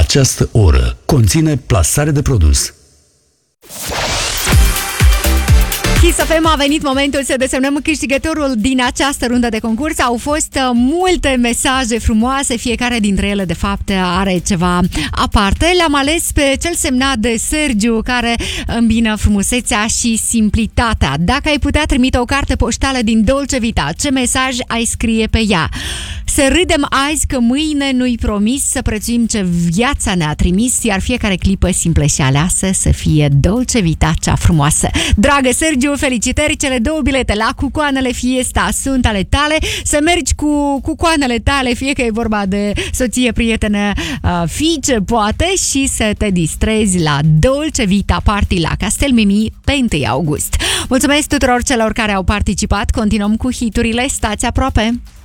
Această oră conține plasare de produs. Kiss FM, a venit momentul să desemnăm câștigătorul din această rundă de concurs. Au fost multe mesaje frumoase, fiecare dintre ele de fapt are ceva aparte. L-am ales pe cel semnat de Sergiu, care îmbină frumusețea și simplitatea. Dacă ai putea trimite o carte poștală din Dolce Vita, ce mesaj ai scrie pe ea? Să râdem azi că mâine nu-i promis, să prețuim ce viața ne-a trimis, iar fiecare clipă simplă și aleasă să fie Dolce Vita cea frumoasă. Dragă Sergiu, felicitări, cele 2 bilete la cucoanele Fiesta sunt ale tale. Să mergi cu cucoanele tale, fie că e vorba de soție, prietenă, fiice, poate, și să te distrezi la Dolce Vita Party la Castel Mimi pe 1 august. Mulțumesc tuturor celor care au participat. Continuăm cu hiturile, stați aproape!